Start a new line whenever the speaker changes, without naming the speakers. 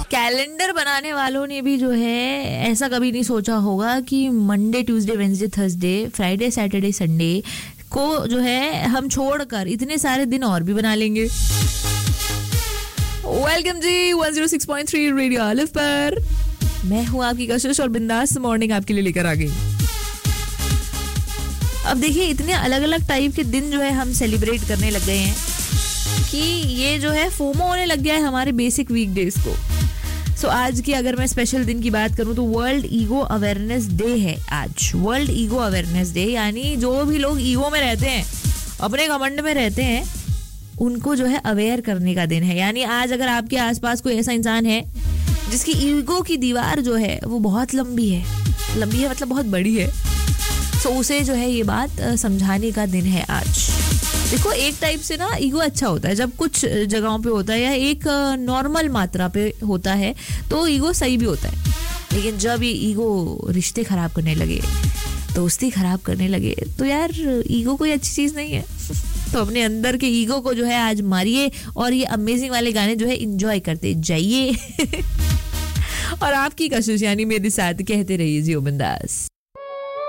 Calendar बनाने वालों ने भी जो है ऐसा कभी नहीं सोचा होगा कि Monday Tuesday Wednesday Thursday Friday Saturday Sunday को जो है हम छोड़कर इतने सारे दिन और भी बना लेंगे। वेलकम जी 106.3 रेडियो आलिफ पर मैं हूँ आपकी कशिश और बिंदास मॉर्निंग आपके लिए लेकर आ गई। अब देखिए इतने अलग अलग टाइप के दिन जो है हम सेलिब्रेट करने लग गए हैं कि ये जो है फोमो होने लग गया है हमारे बेसिक वीकडेज को। सो आज की अगर मैं स्पेशल दिन की बात करूं तो वर्ल्ड ईगो अवेयरनेस डे है आज। वर्ल्ड ईगो अवेयरनेस डे यानी जो भी लोग ईगो में रहते हैं, अपने घमंड में रहते हैं, उनको जो है अवेयर करने का दिन है। यानी आज अगर आपके आसपास कोई ऐसा इंसान है जिसकी ईगो की दीवार जो है वो बहुत लंबी है मतलब बहुत बड़ी है, तो उसे जो है ये बात समझाने का दिन है आज। देखो एक टाइप से ना ईगो अच्छा होता है जब कुछ जगहों पे होता है या एक नॉर्मल मात्रा पे होता है तो ईगो सही भी होता है। लेकिन जब ये ईगो रिश्ते खराब करने लगे, दोस्ती खराब करने लगे, तो यार ईगो कोई अच्छी चीज नहीं है। तो अपने अंदर के ईगो को जो है आज मारिए और ये अमेजिंग वाले गाने जो है एंजॉय करते जाइए। और आपकी कशिश यानी मेरे साथ कहते रहिए जियो बिंदास।